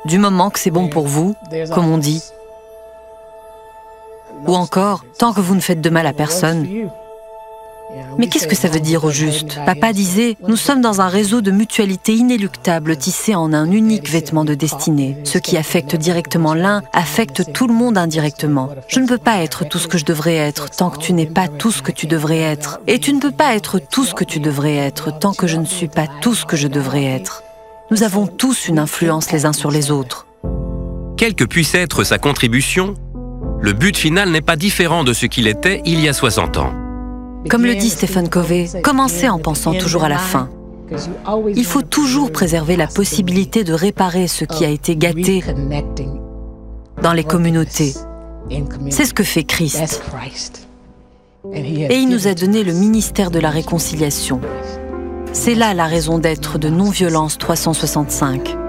du moment que c'est bon pour vous, comme on dit. Ou encore, tant que vous ne faites de mal à personne. Mais qu'est-ce que ça veut dire au juste? Papa disait, nous sommes dans un réseau de mutualité inéluctable tissé en un unique vêtement de destinée. Ce qui affecte directement l'un affecte tout le monde indirectement. Je ne peux pas être tout ce que je devrais être tant que tu n'es pas tout ce que tu devrais être. Et tu ne peux pas être tout ce que tu devrais être tant que je ne suis pas tout ce que je devrais être. Nous avons tous une influence les uns sur les autres. Quelle que puisse être sa contribution, le but final n'est pas différent de ce qu'il était il y a 60 ans. Comme le dit Stephen Covey, commencez en pensant toujours à la fin. Il faut toujours préserver la possibilité de réparer ce qui a été gâté dans les communautés. C'est ce que fait Christ. Et il nous a donné le ministère de la réconciliation. C'est là la raison d'être de Non-Violence 365.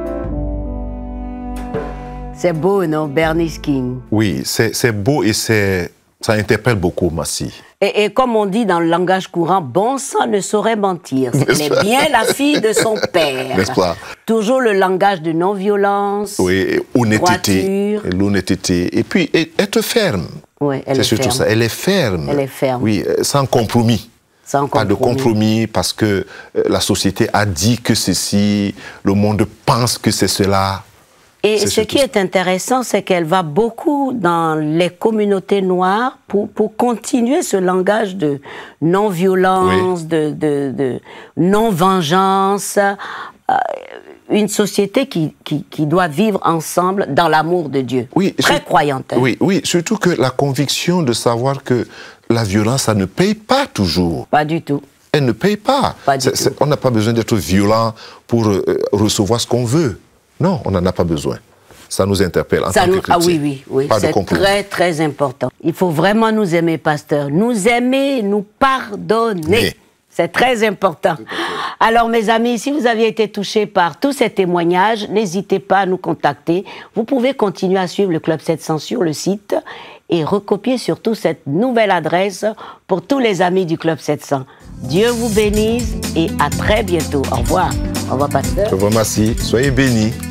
C'est beau, non, Bernice King? Oui, c'est beau et ça interpelle beaucoup, Massy. Et comme on dit dans le langage courant, bon sang ne saurait mentir. Elle est bien la fille de son père. N'est-ce pas? Toujours le langage de non-violence. Oui, honnêteté, l'honnêteté. Et puis, être ferme. Oui, elle est surtout ferme. Ça. Elle est ferme. Elle est ferme. Oui, sans compromis. Pas de compromis parce que la société a dit que ceci, le monde pense que c'est cela. Et ce qui est intéressant, c'est qu'elle va beaucoup dans les communautés noires pour continuer ce langage de non-violence, oui, de non-vengeance. Une société qui doit vivre ensemble dans l'amour de Dieu. Oui, très croyante. Oui, oui, surtout que la conviction de savoir que la violence, ça ne paye pas toujours. Pas du tout. Elle ne paye pas. On n'a pas besoin d'être violent pour recevoir ce qu'on veut. Non, on n'en a pas besoin. Ça nous interpelle en tant que chrétiens. Ah oui, c'est très, très important. Il faut vraiment nous aimer, pasteur. Nous aimer, nous pardonner. C'est très important. Alors, mes amis, si vous aviez été touchés par tous ces témoignages, n'hésitez pas à nous contacter. Vous pouvez continuer à suivre le Club 700 sur le site et recopier surtout cette nouvelle adresse pour tous les amis du Club 700. Dieu vous bénisse et à très bientôt. Au revoir. Au revoir, pasteur. Au revoir, merci. Soyez bénis.